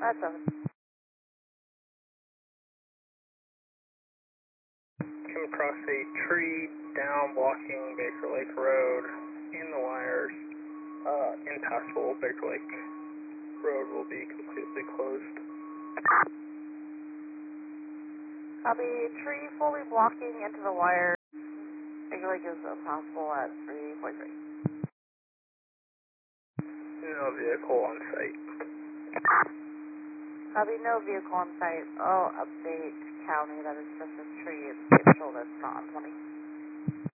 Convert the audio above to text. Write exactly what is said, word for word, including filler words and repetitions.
That's seven. Came across a tree down blocking Baker Lake Road in the wires. Uh, impassable. Baker Lake Road will be completely closed. Copy. Tree fully blocking into the wire. Baker Lake is impossible at three point three. No vehicle on site. Copy. No vehicle on site. Oh, update county. That is just a tree. It's scheduled. It's not on twenty.